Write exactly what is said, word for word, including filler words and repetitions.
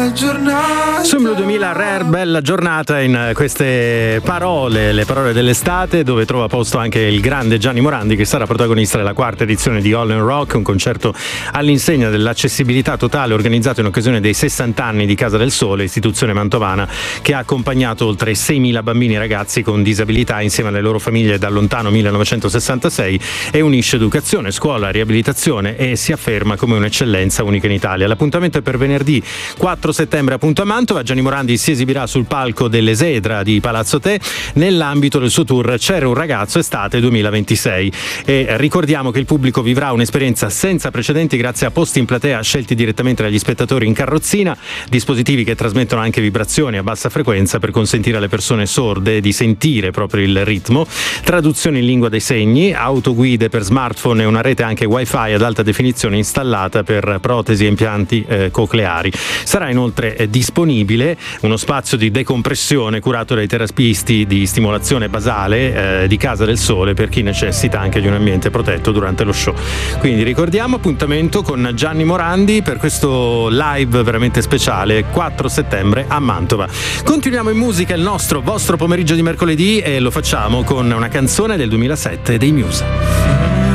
Sumlo duemila Rare, bella giornata in queste parole, le parole dell'estate, dove trova posto anche il grande Gianni Morandi, che sarà protagonista della quarta edizione di All in Rock, un concerto all'insegna dell'accessibilità totale organizzato in occasione dei sessanta anni di Casa del Sole, istituzione mantovana che ha accompagnato oltre seimila bambini e ragazzi con disabilità insieme alle loro famiglie dal lontano millenovecentosessantasei e unisce educazione, scuola, riabilitazione e si afferma come un'eccellenza unica in Italia. L'appuntamento è per venerdì quattro settembre appunto a Mantova. Gianni Morandi si esibirà sul palco dell'Esedra di Palazzo Te nell'ambito del suo tour C'era un ragazzo estate duemilaventisei, e ricordiamo che il pubblico vivrà un'esperienza senza precedenti grazie a posti in platea scelti direttamente dagli spettatori in carrozzina, dispositivi che trasmettono anche vibrazioni a bassa frequenza per consentire alle persone sorde di sentire proprio il ritmo, traduzioni in lingua dei segni, autoguide per smartphone e una rete anche wifi ad alta definizione installata per protesi e impianti eh, cocleari. Sarà inoltre eh, disponibile uno spazio di decompressione curato dai terapisti di stimolazione basale eh, di Casa del Sole per chi necessita anche di un ambiente protetto durante lo show. Quindi ricordiamo appuntamento con Gianni Morandi per questo live veramente speciale quattro settembre a Mantova. Continuiamo in musica il nostro vostro pomeriggio di mercoledì e lo facciamo con una canzone del duemilasette dei Muse.